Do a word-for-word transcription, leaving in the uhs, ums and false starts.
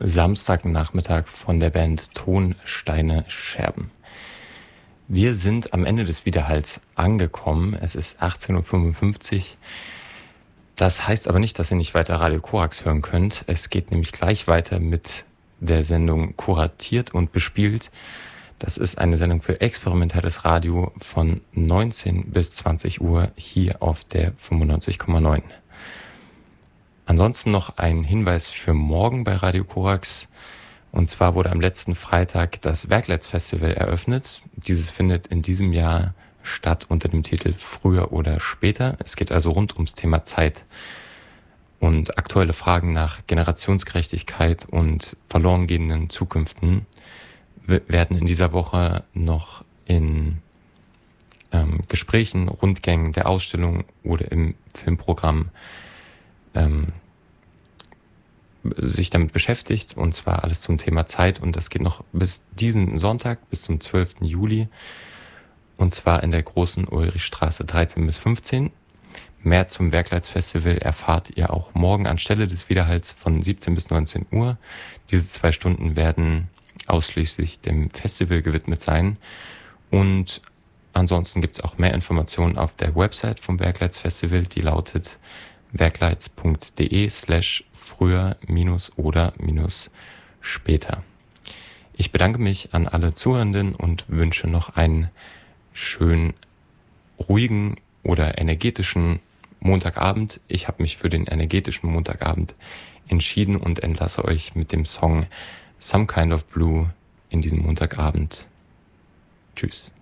Samstagnachmittag von der Band Tonsteine Scherben. Wir sind am Ende des Widerhalls angekommen. Es ist achtzehn Uhr fünfundfünfzig. Das heißt aber nicht, dass ihr nicht weiter Radio Korax hören könnt. Es geht nämlich gleich weiter mit der Sendung Kuratiert und bespielt. Das ist eine Sendung für experimentelles Radio von neunzehn bis zwanzig Uhr hier auf der fünfundneunzig Komma neun. Ansonsten noch ein Hinweis für morgen bei Radio Korax. Und zwar wurde am letzten Freitag das Werkleitz-Festival eröffnet. Dieses findet in diesem Jahr statt unter dem Titel Früher oder später. Es geht also rund ums Thema Zeit. Und aktuelle Fragen nach Generationsgerechtigkeit und verloren gehenden Zukünften werden in dieser Woche noch in ähm, Gesprächen, Rundgängen der Ausstellung oder im Filmprogramm ähm, sich damit beschäftigt, und zwar alles zum Thema Zeit, und das geht noch bis diesen Sonntag, bis zum zwölften Juli, und zwar in der großen Ulrichstraße dreizehn bis fünfzehn. Mehr zum Werkleitz-Festival erfahrt ihr auch morgen anstelle des Widerhalls von siebzehn bis neunzehn Uhr. Diese zwei Stunden werden ausschließlich dem Festival gewidmet sein, und ansonsten gibt es auch mehr Informationen auf der Website vom Werkleitz-Festival, die lautet werkleitz.de slash früher minus oder minus später. Ich bedanke mich an alle Zuhörenden und wünsche noch einen schönen, ruhigen oder energetischen Montagabend. Ich habe mich für den energetischen Montagabend entschieden und entlasse euch mit dem Song Some Kind of Blue in diesem Montagabend. Tschüss.